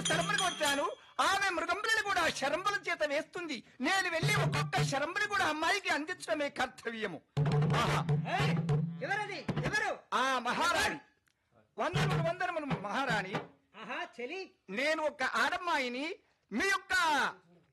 తరపునకు వచ్చాను. ఆమె మృగంబిని కూడా శరంబుల చేత వేస్తుంది. నేను వెళ్లి ఒక్కొక్క శరంబుని కూడా అమ్మాయికి అందించడమే కర్తవ్యము. ఎవరది? ఎవరు? ఆ మహారాణి. వందనములు మహారాణి. చెలి, నేను ఒక ఆడమ్మాయిని మీ యొక్క